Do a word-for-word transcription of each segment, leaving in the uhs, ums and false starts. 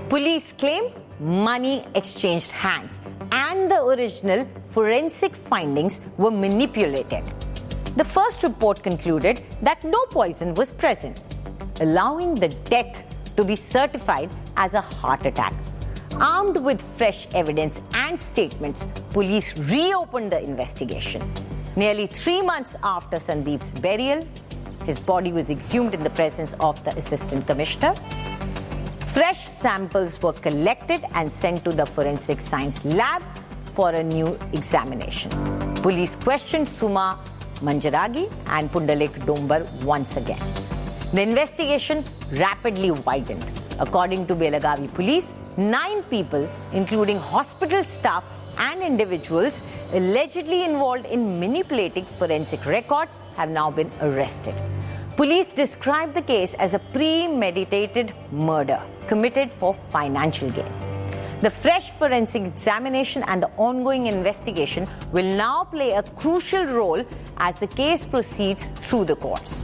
Police claim money exchanged hands and the original forensic findings were manipulated. The first report concluded that no poison was present, allowing the death to be certified as a heart attack. Armed with fresh evidence and statements, police reopened the investigation. Nearly three months after Sandeep's burial, his body was exhumed in the presence of the Assistant Commissioner. Fresh samples were collected and sent to the Forensic Science Lab for a new examination. Police questioned Suma Manjaragi and Pundalik Dombar once again. The investigation rapidly widened. According to Belagavi police, nine people, including hospital staff and individuals allegedly involved in manipulating forensic records, have now been arrested. Police described the case as a premeditated murder committed for financial gain. The fresh forensic examination and the ongoing investigation will now play a crucial role as the case proceeds through the courts.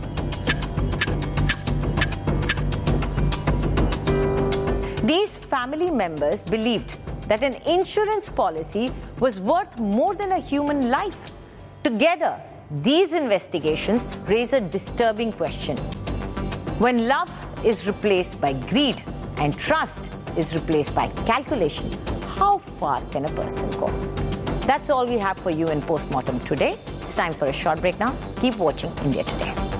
These family members believed that an insurance policy was worth more than a human life. Together, these investigations raise a disturbing question. When love is replaced by greed and trust is replaced by calculation, how far can a person go? That's all we have for you in Postmortem today. It's time for a short break now. Keep watching India Today.